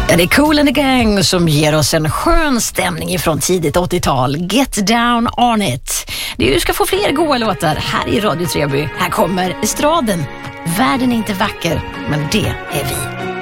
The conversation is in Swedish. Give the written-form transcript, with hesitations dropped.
Ja, det är Kool and the Gang som ger oss en skön stämning ifrån tidigt 80-tal. Get down on it. Du ska få fler goa låtar här i Radio Treby. Här kommer estraden. Världen är inte vacker, men det är vi.